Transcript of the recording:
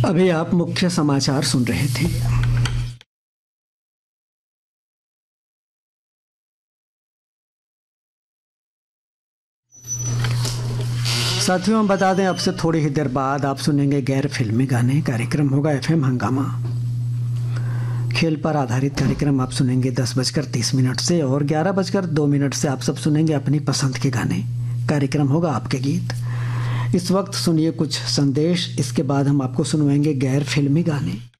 अभी आप मुख्य समाचार सुन रहे थे। साथियों, हम बता दें, अब से थोड़ी ही देर बाद आप सुनेंगे गैर फिल्मी गाने। कार्यक्रम होगा एफएम हंगामा। खेल पर आधारित कार्यक्रम आप सुनेंगे 10:30 से, और 11:02 से आप सब सुनेंगे अपनी पसंद के गाने। कार्यक्रम होगा आपके गीत। इस वक्त सुनिए कुछ संदेश, इसके बाद हम आपको सुनवाएंगे गैर फिल्मी गाने।